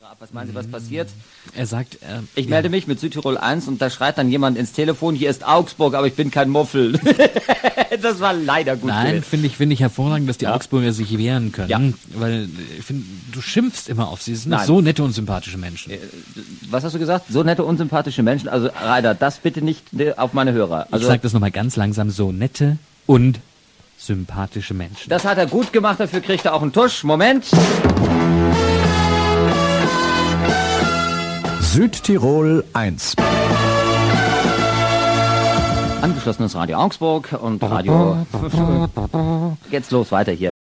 Was meinen Sie, was passiert? Er sagt, Ich melde mich mit Südtirol 1 und da schreit dann jemand ins Telefon, hier ist Augsburg, aber ich bin kein Muffel. Das war leider gut. Nein, finde ich hervorragend, dass die Augsburger sich wehren können. Ja. Weil ich finde, du schimpfst immer auf sie. Sie sind Nein. doch so nette und sympathische Menschen. Was hast du gesagt? So nette, unsympathische Menschen. Also Rainer, das bitte nicht auf meine Hörer. Ich Also sag das nochmal ganz langsam, so nette und sympathische Menschen. das hat er gut gemacht, dafür kriegt er auch einen Tusch. Moment. Südtirol 1. Angeschlossenes Radio Augsburg und Radio... Geht's los, weiter hier.